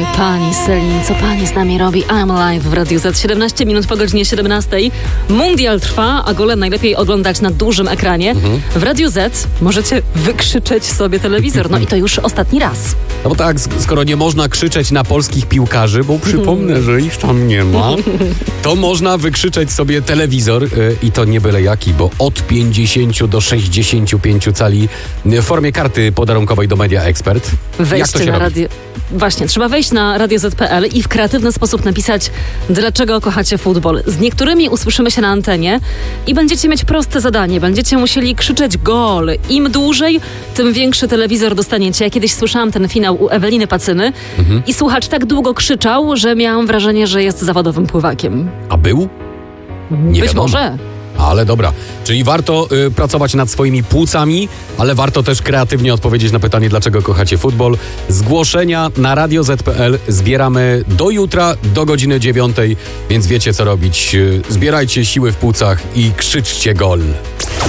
Pani Selin, co pani z nami robi? I'm live w Radiu Z. 17 minut po godzinie 17. Mundial trwa, a gole najlepiej oglądać na dużym ekranie. W Radiu Z możecie wykrzyczeć sobie telewizor. No i to już ostatni raz. No bo tak, skoro nie można krzyczeć na polskich piłkarzy, bo przypomnę, że ich tam nie ma, to można wykrzyczeć sobie telewizor i to nie byle jaki, bo od 50 do 65 cali w formie karty podarunkowej do Media Expert. Wejście na radio. Właśnie, trzeba wejść na radioz.pl i w kreatywny sposób napisać, dlaczego kochacie futbol. Z niektórymi usłyszymy się na antenie i będziecie mieć proste zadanie. Będziecie musieli krzyczeć gol. Im dłużej, tym większy telewizor dostaniecie. Ja kiedyś słyszałam ten finał u Eweliny Pacyny i słuchacz tak długo krzyczał, że miałam wrażenie, że jest zawodowym pływakiem. A był? Nie Być wiadomo. może. Ale dobra, czyli warto pracować nad swoimi płucami, ale warto też kreatywnie odpowiedzieć na pytanie, dlaczego kochacie futbol. Zgłoszenia na radioz.pl zbieramy do jutra, do godziny 9, więc wiecie co robić. Zbierajcie siły w płucach i krzyczcie gol.